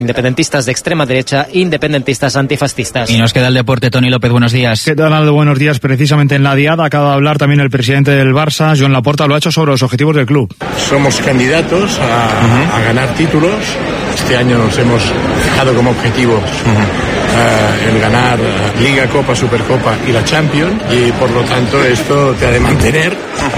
Independentistas de extrema derecha, independentistas antifascistas. Y nos queda el deporte. Toni López, buenos días. ¿Qué tal, Aldo? Buenos días. Precisamente en la diada acaba de hablar también el presidente del Barça, Joan Laporta, lo ha hecho sobre los objetivos del club. Somos candidatos a ganar títulos. Este año nos hemos fijado como objetivos el ganar Liga, Copa, Supercopa y la Champions, y por lo tanto esto te ha de mantener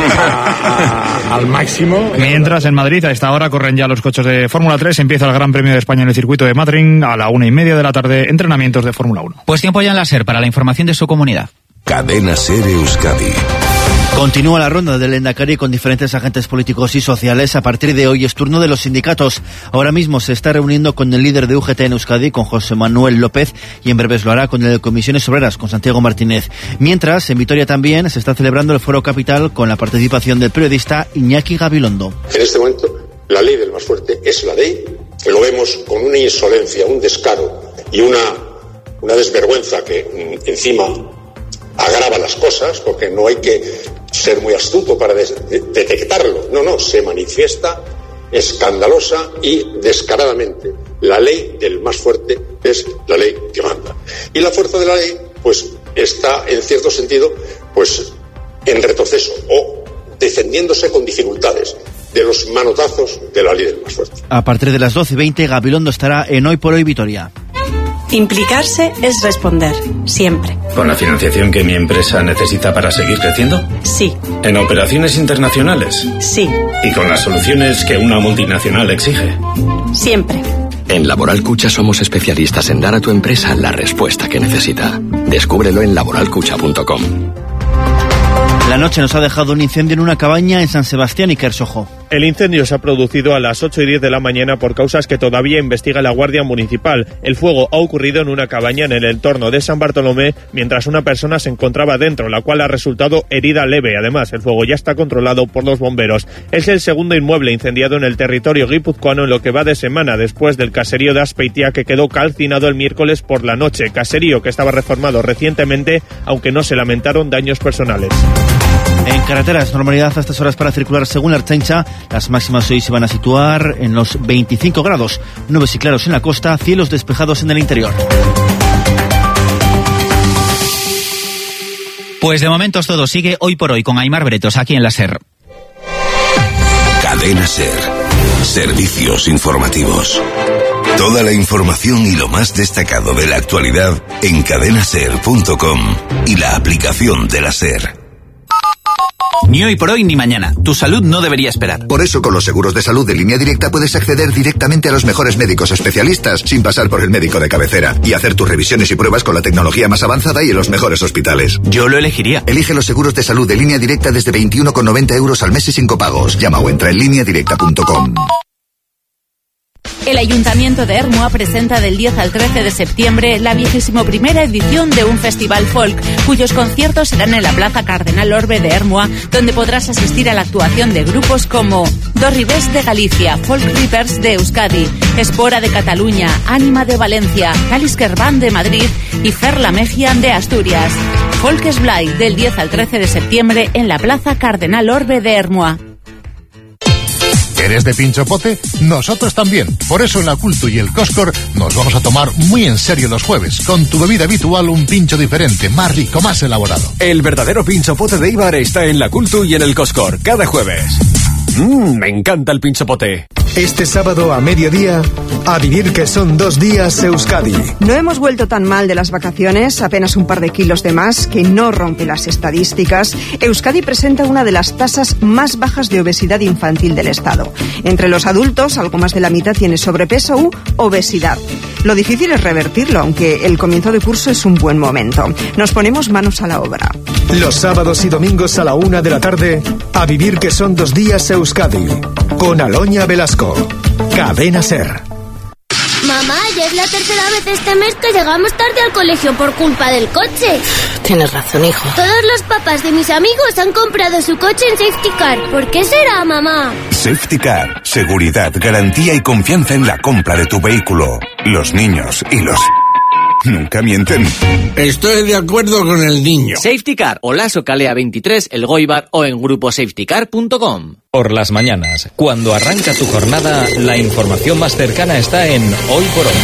al máximo. Mientras en Madrid a esta hora corren ya los coches de Fórmula 3, empieza el Gran Premio de España en el circuito de Madrid a la 1:30 de la tarde, entrenamientos de Fórmula 1. Pues tiempo ya en la SER para la información de su comunidad. Cadena SER Euskadi. Continúa la ronda del Lehendakari con diferentes agentes políticos y sociales. A partir de hoy es turno de los sindicatos. Ahora mismo se está reuniendo con el líder de UGT en Euskadi, con José Manuel López, y en breves lo hará con el de Comisiones Obreras, con Santiago Martínez. Mientras, en Vitoria también se está celebrando el Foro Capital con la participación del periodista Iñaki Gabilondo. En este momento, la ley del más fuerte es la ley, que lo vemos con una insolencia, un descaro y una desvergüenza que encima agrava las cosas, porque no hay que ser muy astuto para detectarlo. No, se manifiesta escandalosa y descaradamente. La ley del más fuerte es la ley que manda. Y la fuerza de la ley, pues, está en cierto sentido, pues, en retroceso o defendiéndose con dificultades de los manotazos de la ley del más fuerte. A partir de las 12:20, Gabilondo estará en Hoy por Hoy Vitoria. Implicarse es responder, siempre. ¿Con la financiación que mi empresa necesita para seguir creciendo? Sí. ¿En operaciones internacionales? Sí. ¿Y con las soluciones que una multinacional exige? Siempre. En Laboral Cucha somos especialistas en dar a tu empresa la respuesta que necesita. Descúbrelo en laboralcucha.com. La noche nos ha dejado un incendio en una cabaña en San Sebastián y Quersojo. El incendio se ha producido a las 8:10 de la mañana por causas que todavía investiga la Guardia Municipal. El fuego ha ocurrido en una cabaña en el entorno de San Bartolomé mientras una persona se encontraba dentro, la cual ha resultado herida leve. Además, el fuego ya está controlado por los bomberos. Es el segundo inmueble incendiado en el territorio guipuzcoano en lo que va de semana, después del caserío de Azpeitia, que quedó calcinado el miércoles por la noche. Caserío que estaba reformado recientemente, aunque no se lamentaron daños personales. En carreteras, normalidad a estas horas para circular según la Ertzaintza. Las máximas hoy se van a situar en los 25 grados. Nubes y claros en la costa, cielos despejados en el interior. Pues de momento todo sigue Hoy por Hoy con Aimar Bretos aquí en la SER. Cadena SER. Servicios informativos. Toda la información y lo más destacado de la actualidad en cadenaser.com y la aplicación de la SER. Ni hoy por hoy ni mañana. Tu salud no debería esperar. Por eso, con los seguros de salud de Línea Directa puedes acceder directamente a los mejores médicos especialistas sin pasar por el médico de cabecera y hacer tus revisiones y pruebas con la tecnología más avanzada y en los mejores hospitales. Yo lo elegiría. Elige los seguros de salud de Línea Directa desde 21,90 € al mes y sin copagos. Llama o entra en lineadirecta.com. El Ayuntamiento de Ermua presenta del 10 al 13 de septiembre la 21ª edición de un festival folk, cuyos conciertos serán en la Plaza Cardenal Orbe de Ermua, donde podrás asistir a la actuación de grupos como Dos Ribés de Galicia, Folk Reapers de Euskadi, Espora de Cataluña, Ánima de Valencia, Calisker Band de Madrid y Fer La Megia de Asturias. Folkes Blay, del 10 al 13 de septiembre en la Plaza Cardenal Orbe de Ermua. ¿Eres de pinchopote? Nosotros también. Por eso en la Cultu y el Coscor nos vamos a tomar muy en serio los jueves. Con tu bebida habitual, un pincho diferente, más rico, más elaborado. El verdadero pinchopote de Eibar está en la Cultu y en el Coscor, cada jueves. Me encanta el pinchopote. Este sábado a mediodía, a vivir que son 2 días Euskadi. No hemos vuelto tan mal de las vacaciones, apenas un par de kilos de más, que no rompe las estadísticas. Euskadi presenta una de las tasas más bajas de obesidad infantil del Estado. Entre los adultos, algo más de la mitad tiene sobrepeso u obesidad. Lo difícil es revertirlo, aunque el comienzo de curso es un buen momento. Nos ponemos manos a la obra. Los sábados y domingos a la 1 de la tarde, a vivir que son 2 días Euskadi. Con Aloña Velasco. Cadena SER. Mamá, ya es la tercera vez este mes que llegamos tarde al colegio por culpa del coche. Tienes razón, hijo. Todos los papás de mis amigos han comprado su coche en Safety Car. ¿Por qué será, mamá? Safety Car. Seguridad, garantía y confianza en la compra de tu vehículo. Los niños y los nunca mienten. Estoy de acuerdo con el niño. Safety Car o Lasso Calea 23, El Goibar o en gruposafetycar.com. Por las mañanas, cuando arranca tu jornada, la información más cercana está en Hoy por Hoy.